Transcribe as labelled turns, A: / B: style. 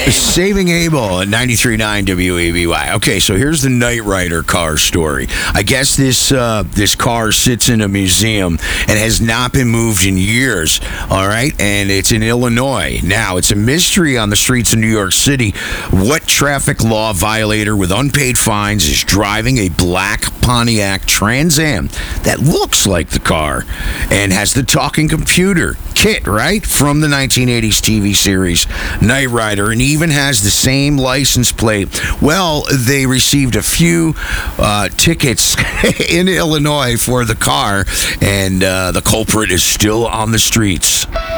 A: Saving Abel at 93.9 WABY. Okay, so here's the Knight Rider car story. I guess this car sits in a museum and has not been moved in years, all right? And it's in Illinois. Now, it's a mystery on the streets of New York City. What traffic law violator with unpaid fines is driving a black Pontiac Trans Am that looks like the car and has the talking computer kit, right, from the 1980s TV series Knight Rider, and even has the same license plate? Well, they received a few tickets in Illinois for the car, and the culprit is still on the streets.